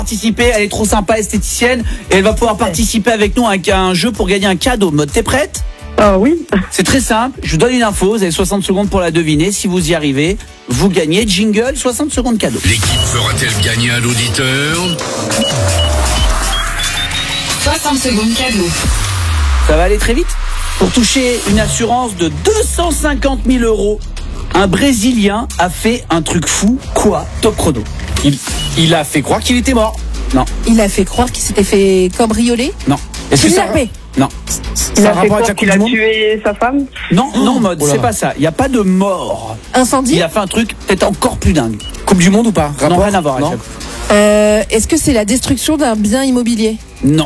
participer, elle est trop sympa, esthéticienne, et elle va pouvoir participer avec nous avec un jeu pour gagner un cadeau. Mode, t'es prête ? Oui. C'est très simple, je vous donne une info, vous avez 60 secondes pour la deviner. Si vous y arrivez, vous gagnez jingle, 60 secondes cadeau. L'équipe fera-t-elle gagner un auditeur ? 60 secondes cadeau. Ça va aller très vite. Pour toucher une assurance de 250 000 €, un Brésilien a fait un truc fou. Quoi ? Top chrono. Il a fait croire qu'il était mort. Non, Il a fait croire qu'il s'était fait cambrioler. non, Est-ce que ça Kidnappé. non. Il a a un fait rapport avec croire la qu'il Coupe a du Monde tué sa femme. Non, Mode, oh là. c'est pas ça. Il n'y a pas de mort. Incendie. Il a fait un truc peut-être encore plus dingue. Coupe du Monde ou pas ? Non, Rapport rien à voir avec Non. ça. Est-ce que c'est la destruction d'un bien immobilier? Non.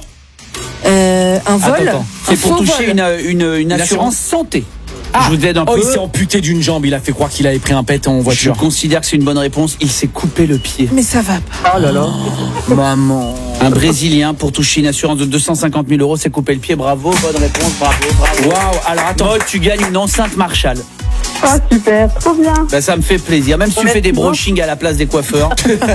Un vol? Attends. Un C'est pour faux toucher vol. une assurance santé. Je vous aide un peu. Il s'est amputé d'une jambe. Il a fait croire qu'il avait pris un pet en Je voiture. considère que c'est une bonne réponse. Il s'est coupé le pied. Mais ça va pas. Oh là là. Maman. Un Brésilien, pour toucher une assurance de 250 000 €, s'est coupé le pied. Bravo, bonne réponse, bravo. Waouh. Alors attends. Mode, tu gagnes une enceinte Marshall. Ah super, trop bien. Bah, ça me fait plaisir. Même si tu fais des brushings à la place des coiffeurs,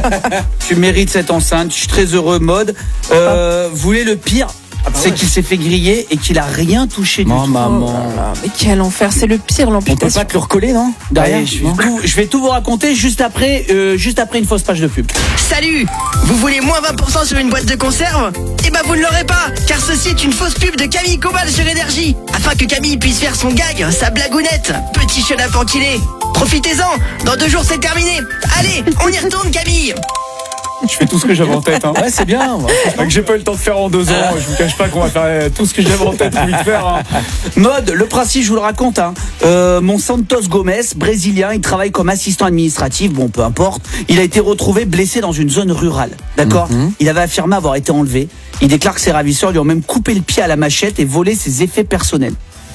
tu mérites cette enceinte. Je suis très heureux, Mode. Vous voulez le pire ? C'est qu'il s'est fait griller et qu'il a rien touché du tout. Maman. Oh là là, mais quel enfer, c'est le pire, On peut l'amputation. pas te le recoller, non ? Derrière. Allez, je vais tout vous raconter juste après une fausse page de pub. Salut! Vous voulez moins 20% sur une boîte de conserve? Eh ben vous ne l'aurez pas, car ceci est une fausse pub de Camille Cobal sur Énergie, afin que Camille puisse faire son gag, sa blagounette. Petit chenapan qu'il est. Profitez-en, dans 2 jours c'est terminé. Allez, on y retourne Camille! Je fais tout ce que j'avais en tête. Ouais, c'est bien. J'ai pas eu le temps de faire en 2 ans. Je vous cache pas qu'on va faire tout ce que j'avais en tête envie de faire. Mode, le principe, je vous le raconte. Mon Santos Gomes, brésilien, il travaille comme assistant administratif. Bon, peu importe. Il a été retrouvé blessé dans une zone rurale. D'accord. Il avait affirmé avoir été enlevé. Il déclare que ses ravisseurs lui ont même coupé le pied à la machette et volé ses effets personnels.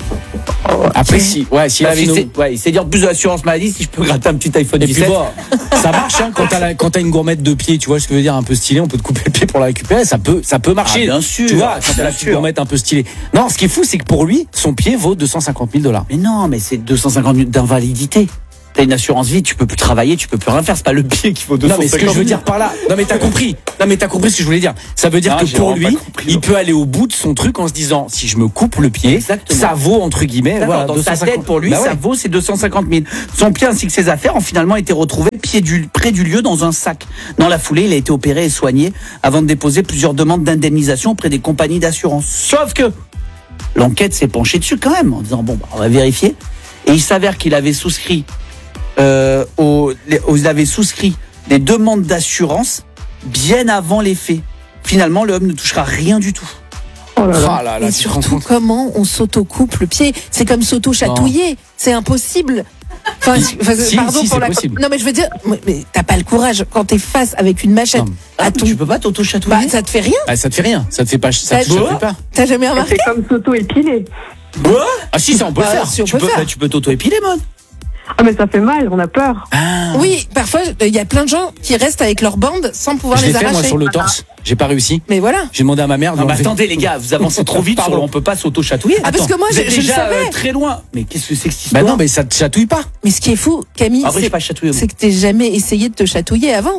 Après, s'il avait Il s'est dit en plus de l'assurance maladie, si je peux gratter un petit iPhone Et puis 17. bon, ça marche hein, quand t'as une gourmette de pied, tu vois ce que je veux dire, un peu stylé, on peut te couper le pied pour la récupérer, ça peut marcher. Ah, bien sûr. Tu vois, quand t'as la Bien petite sûr. gourmette un peu stylée. Non, ce qui est fou, c'est que pour lui, son pied vaut 250 000 $. Mais non, mais c'est 250 000 d'invalidité. T'as une assurance vie, tu peux plus travailler, tu peux plus rien faire. C'est pas le pied qui vaut 250 000. Non, mais ce que je veux dire par là, non mais t'as compris ce que je voulais dire. Ça veut dire Non, que j'ai pour vraiment lui, pas compris, il non. peut aller au bout de son truc en se disant, si je me coupe le pied, Exactement. ça vaut entre guillemets, D'accord, voilà, dans sa 250. tête, pour lui, Bah ouais. ça vaut ses 250 000. Son pied ainsi que ses affaires ont finalement été retrouvés près du lieu dans un sac. Dans la foulée, il a été opéré et soigné avant de déposer plusieurs demandes d'indemnisation auprès des compagnies d'assurance. Sauf que l'enquête s'est penchée dessus quand même en disant bon, bah, on va vérifier. Et il s'avère qu'il avait souscrit des demandes d'assurance bien avant les faits. Finalement, l'homme ne touchera rien du tout. Oh là là. Ah là là, Et tu te rends surtout, compte. comment on s'auto-coupe le pied? C'est comme s'auto-chatouiller. C'est impossible. Enfin, pardon si, pour c'est la. possible. Non, mais je veux dire, mais t'as pas le courage quand t'es face avec une machette Non. à ton. Tu peux pas t'auto-chatouiller. Bah, ça te fait rien. Ah, ça te fait rien, ça te fait pas, ça te Bah, fait pas. T'as jamais remarqué? C'est comme s'auto-épiler. Ah si, ça on peut le Bah, faire. si on peut faire. Tu peux t'auto-épiler, Mode. Ah mais ça fait mal, on a peur. Oui, parfois, il y a plein de gens qui restent avec leurs bandes sans pouvoir Je l'ai les fait moi arracher. sur le torse, j'ai pas réussi. Mais voilà. J'ai demandé à ma mère de Non, mais l'enlever. attendez les gars, vous avancez trop vite. Pardon. On peut pas s'auto-chatouiller. Ah, parce que moi, Vous êtes je le déjà savais. très loin. Mais qu'est-ce que c'est que cette Bah histoire? non, mais ça te chatouille pas. Mais ce qui est fou, Camille, Après, je sais pas chatouiller. c'est que t'es jamais essayé de te chatouiller avant.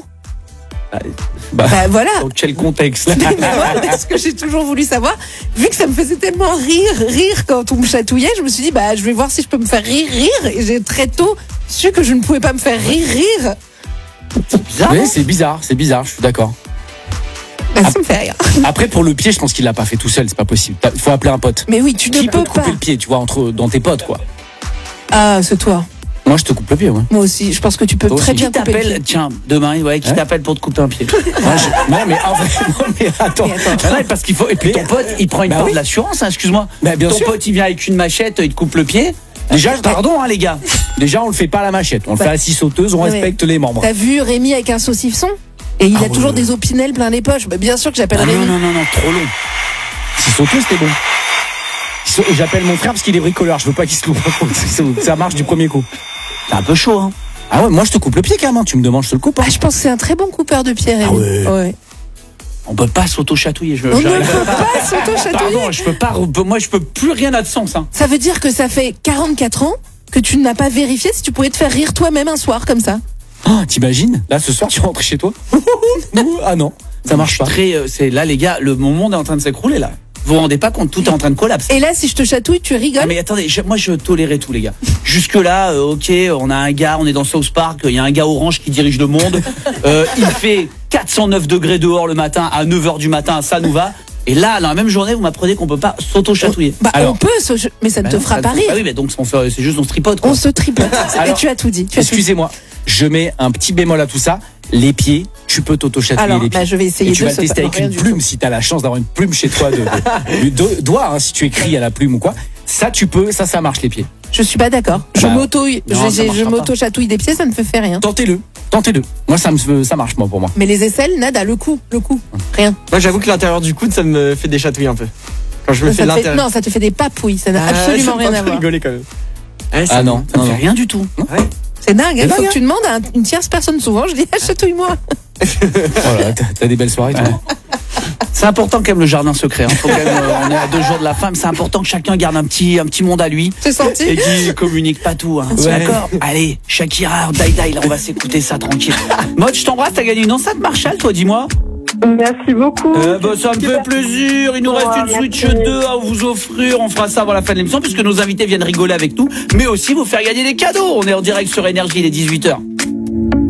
Bah, Bah voilà. dans quel contexte? Mais voilà, ce que j'ai toujours voulu savoir, vu que ça me faisait tellement rire quand on me chatouillait, je me suis dit, bah, je vais voir si je peux me faire rire. Et j'ai très tôt su que je ne pouvais pas me faire rire. Bizarre. Oui, c'est bizarre, je suis d'accord. Bah, ça me fait rire. Après, pour le pied, je pense qu'il l'a pas fait tout seul, c'est pas possible. Il faut appeler un pote. Mais oui, tu ne Qui peut peux te couper pas. le pied, tu vois, dans tes potes, quoi. Ah, c'est toi. Moi, je te coupe le pied, ouais. Moi aussi, je pense que tu peux Toi très aussi. bien Qui couper le t'appelle? pied. Tiens, demain, ouais, qui Hein t'appelle pour te couper un pied? Non, mais en vrai, non, mais attends. Mais attends. Ah non, parce qu'il faut. Et puis ton pote, il prend une Bah part oui. de l'assurance, hein, excuse-moi. Bah, bien ton sûr. pote, il vient avec une machette, il te coupe le pied. Déjà, Pardon, hein, les gars. Déjà, on le fait pas à la machette. On le fait assis sauteuse, on Ouais. respecte les membres. T'as vu Rémi avec un saucisson? Et il a ouais, toujours ouais. des opinels plein les poches. Bah, bien sûr que j'appelle Ah, Rémi. non, trop long. Si sauteuse, c'était bon. J'appelle mon frère parce qu'il est bricoleur. Je veux pas qu'il se loupe. Ça marche du premier coup. C'est un peu chaud, hein. Ah ouais, moi, je te coupe le pied, quand même. Tu me demandes, je te le coupe. Hein. Ah, je pense que c'est un très bon coupeur de pied, Rémi. ouais. On peut pas s'auto-chatouiller. On ne j'arrive peut pas s'auto-chatouiller. Pardon, je peux pas. Moi, je peux plus rien à de sens, hein. Ça veut dire que ça fait 44 ans que tu n'as pas vérifié si tu pouvais te faire rire toi-même un soir comme ça. Oh, t'imagines? Là, ce soir, tu rentres chez toi. Ah non. Ça marche pas. C'est là, les gars, mon monde est en train de s'écrouler là. Vous vous rendez pas compte, tout est en train de collapser. Et là, si je te chatouille, tu rigoles? Ah mais attendez, moi je tolérais tout les gars. Jusque là, ok, on a un gars, on est dans South Park, il y a un gars orange qui dirige le monde. Il fait 409 degrés dehors le matin à 9h du matin, ça nous va. Et là, dans la même journée, vous m'apprenez qu'on peut pas s'auto-chatouiller. Bah, Alors, on peut, mais ça ne te fera pas rire. Ah oui, mais donc c'est juste on se tripote quoi. On se tripote. Et Alors, tu as tout dit. Excusez-moi, je mets un petit bémol à tout ça. Les pieds, tu peux t'auto-chatouiller Alors, les pieds. bah, je vais essayer Et tu de vas le tester avec une plume si tu as la chance d'avoir une plume chez toi de doigt, hein, si tu écris à la plume ou quoi. Ça, tu peux, ça marche les pieds. Je suis pas d'accord. Je Bah, m'auto-chatouille des pieds, ça ne me fait rien. Tentez-le. Moi, ça marche, moi, pour moi. Mais les aisselles, nada, le cou. Rien. Moi, j'avoue que l'intérieur du coude, ça me fait des chatouilles un peu. Quand je me fais l'intérieur. Non, ça te fait des papouilles. Ça n'a absolument rien à voir. Rigoler quand même. Ça me fait rien du tout. C'est dingue. Il faut dingue, que tu demandes à une tierce personne souvent. Je dis, chatouille-moi. Voilà, t'as des belles soirées, toi. C'est important quand même le jardin secret. Hein. Faut quand même, on est à 2 jours de la fin, mais c'est important que chacun garde un petit monde à lui. C'est senti. Et qui communique pas tout. Hein. Ouais. D'accord. Allez, Shakira, Daïdaï, là on va s'écouter ça tranquille. Maud, je t'embrasse, t'as gagné une enceinte Marshall, toi, dis-moi. Merci beaucoup. Ça me fait plaisir. Il nous reste une Switch 2 à vous offrir. On fera ça avant la fin de l'émission puisque nos invités viennent rigoler avec nous, mais aussi vous faire gagner des cadeaux. On est en direct sur Énergie, il est 18h.